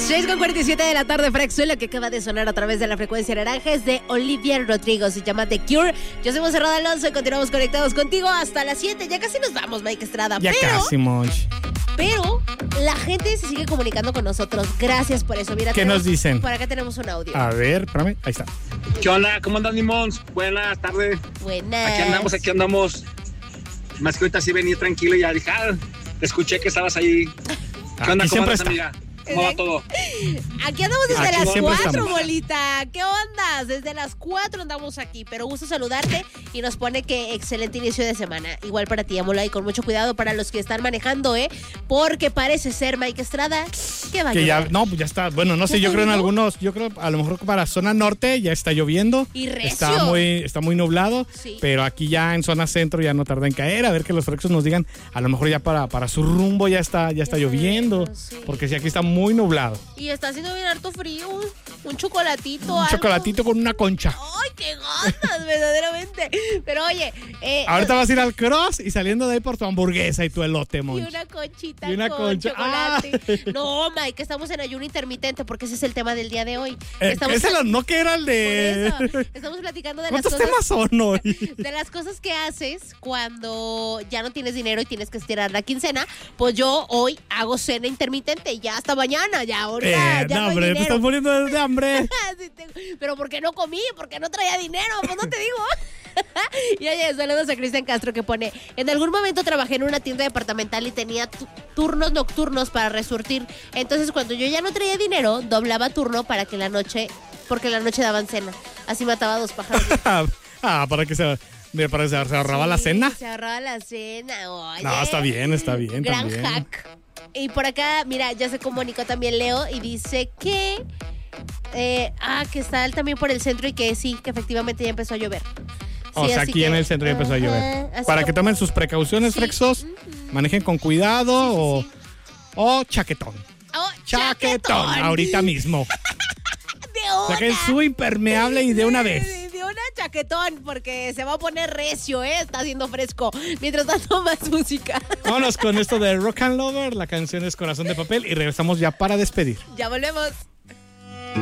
6:47 de la tarde, Frexo, lo que acaba de sonar a través de la frecuencia naranja es de Olivia Rodrigo, se llama The Cure. Yo soy Monserrat Alonso y continuamos conectados contigo hasta las 7. Ya casi nos vamos, Mike Estrada. Ya casi, Monch. Pero la gente se sigue comunicando con nosotros. Gracias por eso. Mira, ¿qué nos dicen? Por acá tenemos un audio. A ver, espérame, ahí está. ¿Qué onda? ¿Cómo andan, mi Mons? Buenas tardes. Buenas. Aquí andamos. Más que ahorita sí venía tranquilo y ya dije, escuché que estabas ahí. ¿Qué onda? ¿Cómo andas, amiga? ¿Cómo va todo? Aquí andamos desde Aquí las siempre 4, estamos. bolita. ¿Qué onda? Desde las 4 andamos aquí, pero gusto saludarte y nos pone que excelente inicio de semana. Igual para ti, Amola, y con mucho cuidado para los que están manejando, porque parece ser, Mike Estrada, que va a Que ya, llover. no, pues ya está. Bueno, no sé, yo creo en algunos, a lo mejor para zona norte ya está lloviendo. Y recio. Está muy nublado, Sí. pero aquí ya en zona centro ya no tarda en caer. A ver que los frexos nos digan, a lo mejor ya para su rumbo ya está lloviendo. Sí. Porque sí, aquí está muy nublado. Y está haciendo bien harto frío. Un chocolatito, Un algo. chocolatito con una concha. ¡Ay, qué ganas, verdaderamente! Pero oye, Ahorita vas a ir al cross y saliendo de ahí por tu hamburguesa y tu elote, y Monch. una conchita Y una con concha. chocolate. No, Mike, estamos en ayuno intermitente porque ese es el tema del día de hoy. No que era el de... Por eso, estamos platicando de las ¿Cuántos cosas, temas son hoy? de las cosas que haces cuando ya no tienes dinero y tienes que estirar la quincena. Pues yo hoy hago cena intermitente y ya hasta mañana, ya ahorita ya no, no hay hombre, te dinero. estás muriendo de hambre. Sí, pero ¿por qué no comí? ¿Por qué no traía dinero? Pues no te digo. Y oye, saludos a Cristian Castro que pone: en algún momento trabajé en una tienda departamental y tenía turnos nocturnos para resurtir. Entonces cuando yo ya no traía dinero, doblaba turno porque en la noche daban cena. Así mataba a 2 pájaros. para que se ahorraba la cena. Se ahorraba la cena. Oye, No, está bien. gran también. hack. Y por acá, mira, ya se comunicó también Leo y dice que que está él también por el centro y que sí, que efectivamente ya empezó a llover. O sea, así aquí en el centro ya empezó a llover. Para que tomen sus precauciones, Sí. Frexos, manejen con cuidado o chaquetón. Oh, Chaquetón, ahorita mismo. De una. Saquen su impermeable y de una vez. De una chaquetón, porque se va a poner recio, está haciendo fresco. Mientras tanto, más música. Vámonos con esto de Rock and Lover, la canción es Corazón de Papel y regresamos ya para despedir. Ya volvemos.